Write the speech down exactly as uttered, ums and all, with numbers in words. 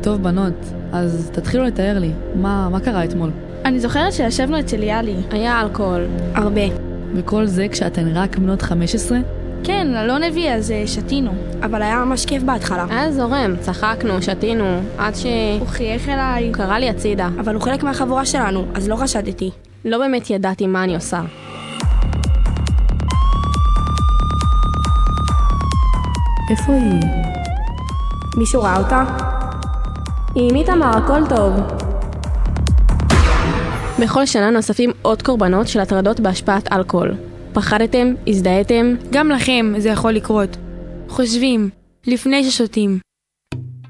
טוב בנות, אז תתחילו לתאר לי, מה, מה קרה אתמול? אני זוכרת שישבנו אצל יאלי. היה אלכוהול. הרבה. וכל זה כשאתן רק בנות חמש עשרה? כן, אלון הביא, אז שתינו. אבל היה ממש כיף בהתחלה. היה זורם, צחקנו, שתינו, עד ש... הוא חייך אליי. הוא קרא לי הצידה. אבל הוא חלק מהחבורה שלנו, אז לא חשדתי. לא באמת ידעתי מה אני עושה. איפה היא? מישהו ראה אותה? עם איתמר, הכל טוב. בכל שנה נוספים עוד קורבנות של הטרדות בהשפעת אלכוהול. פחדתם? הזדהיתם? גם לכם זה יכול לקרות. חושבים, לפני ששותים.